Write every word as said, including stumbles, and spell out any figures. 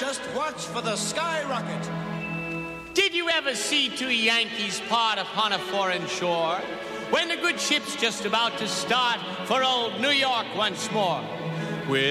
just watch for the skyrocket. Did you ever see two Yankees part upon a foreign shore, when the good ship's just about to start for old New York once more?